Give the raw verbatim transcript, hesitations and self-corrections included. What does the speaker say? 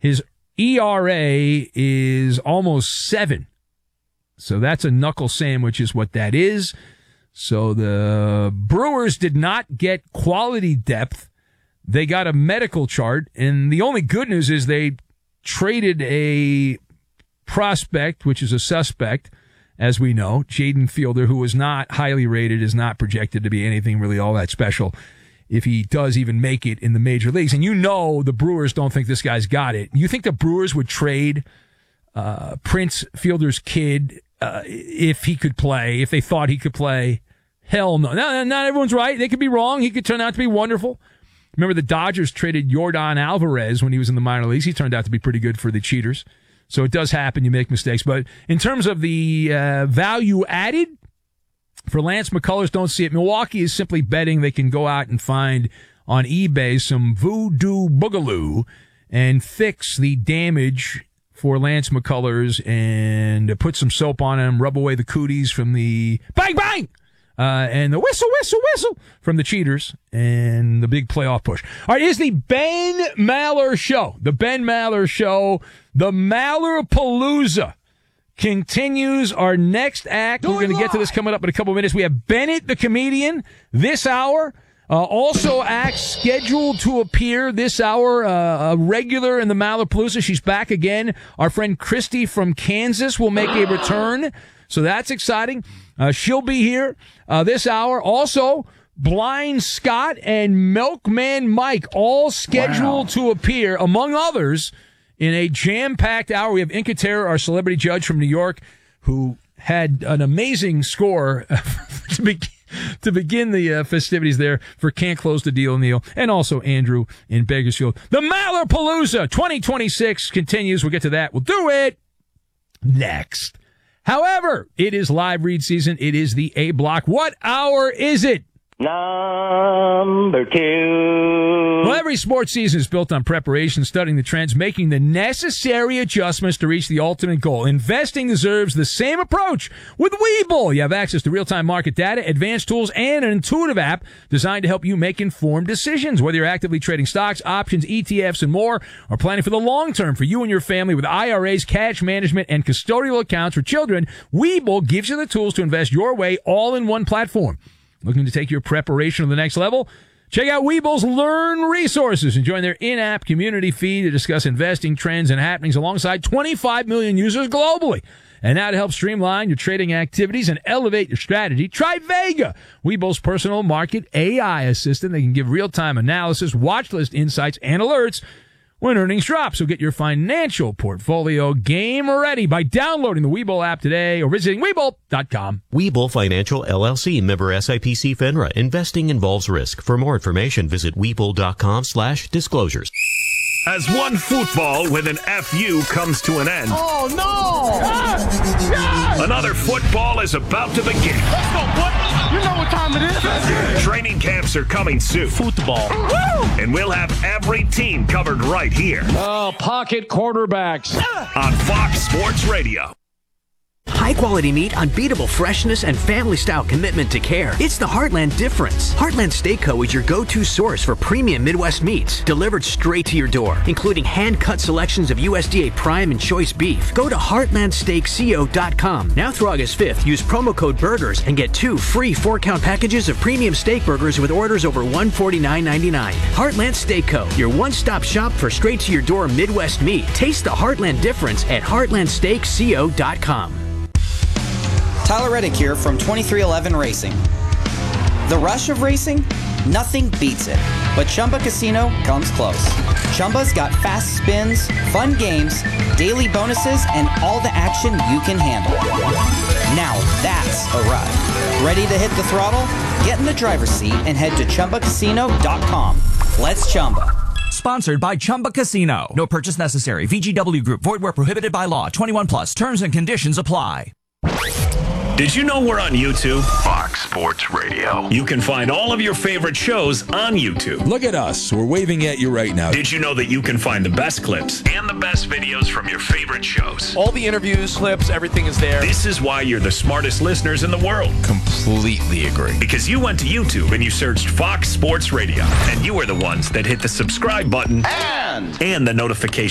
His E R A is almost seven. So that's a knuckle sandwich is what that is. So the Brewers did not get quality depth. They got a medical chart, and the only good news is they traded a prospect, which is a suspect, as we know, Jaden Fielder, who was not highly rated, is not projected to be anything really all that special if he does even make it in the major leagues. And you know the Brewers don't think this guy's got it. You think the Brewers would trade uh, Prince Fielder's kid uh, if he could play, if they thought he could play? Hell no. Not, not everyone's right. They could be wrong. He could turn out to be wonderful. Remember the Dodgers traded Yordan Alvarez when he was in the minor leagues. He turned out to be pretty good for the Cheaters. So it does happen. You make mistakes. But in terms of the uh, value added for Lance McCullers, don't see it. Milwaukee is simply betting they can go out and find on eBay some voodoo boogaloo and fix the damage for Lance McCullers and put some soap on him, rub away the cooties from the bang, bang, uh, and the whistle, whistle, whistle from the Cheaters and the big playoff push. All right, here's the Ben Maller Show. The Ben Maller Show. The Mallerpalooza continues. Our next act, we're going to get to this coming up in a couple of minutes. We have Bennett the comedian this hour. Uh, also acts scheduled to appear this hour, uh, a regular in the Mallerpalooza. She's back again. Our friend Christy from Kansas will make a return. So that's exciting. Uh, she'll be here uh, this hour. Also, Blind Scott and Milkman Mike all scheduled wow. to appear, among others, in a jam-packed hour. We have Incatera, our celebrity judge from New York, who had an amazing score to, be, to begin the uh, festivities there for Can't Close the Deal, Neil, and also Andrew in Bakersfield. The Mallerpalooza twenty twenty-six continues. We'll get to that. We'll do it next. However, it is live read season. It is the A block. What hour is it? Number two. Well, every sports season is built on preparation, studying the trends, making the necessary adjustments to reach the ultimate goal. Investing deserves the same approach with Webull. You have access to real-time market data, advanced tools, and an intuitive app designed to help you make informed decisions. Whether you're actively trading stocks, options, E T Fs, and more, or planning for the long term for you and your family with I R As, cash management, and custodial accounts for children, Webull gives you the tools to invest your way all in one platform. Looking to take your preparation to the next level? Check out Webull's Learn resources and join their in-app community feed to discuss investing trends and happenings alongside twenty-five million users globally. And now to help streamline your trading activities and elevate your strategy, try Vega, Webull's personal market A I assistant. They can give real-time analysis, watch list insights, and alerts when earnings drop. So get your financial portfolio game ready by downloading the Webull app today or visiting Webull dot com. Webull Financial, L L C, member S I P C FINRA. Investing involves risk. For more information, visit Webull dot com slash disclosures. As one football with an F U comes to an end. Oh, no! Yes! Yes! Another football is about to begin. Let's go, boy! You know what time it is. Training camps are coming soon. Football. Woo! And we'll have every team covered right here. Oh, pocket quarterbacks. On Fox Sports Radio. High-quality meat, unbeatable freshness, and family-style commitment to care. It's the Heartland difference. Heartland Steak Co. is your go-to source for premium Midwest meats, delivered straight to your door, including hand-cut selections of U S D A Prime and Choice beef. Go to heartland steak co dot com. Now through August fifth, use promo code BURGERS and get two free four-count packages of premium steak burgers with orders over one hundred forty-nine ninety-nine. Heartland Steak Co., your one-stop shop for straight-to-your-door Midwest meat. Taste the Heartland difference at heartland steak co dot com. Tyler Reddick here from twenty-three eleven Racing. The rush of racing? Nothing beats it. But Chumba Casino comes close. Chumba's got fast spins, fun games, daily bonuses, and all the action you can handle. Now that's a ride. Ready to hit the throttle? Get in the driver's seat and head to chumba casino dot com. Let's Chumba. Sponsored by Chumba Casino. No purchase necessary. V G W Group. Void where prohibited by law. twenty-one plus. Terms and conditions apply. Did you know we're on YouTube? Fox Sports Radio. You can find all of your favorite shows on YouTube. Look at us. We're waving at you right now. Did you know that you can find the best clips and the best videos from your favorite shows? All the interviews, clips, everything is there. This is why you're the smartest listeners in the world. Completely agree. Because you went to YouTube and you searched Fox Sports Radio. And you are the ones that hit the subscribe button and, and the notification